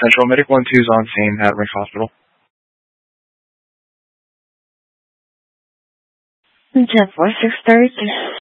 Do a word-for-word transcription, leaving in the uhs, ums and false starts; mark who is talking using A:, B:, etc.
A: Central, Medic one two is on scene at Rick Hospital.
B: ten four six thirty-three.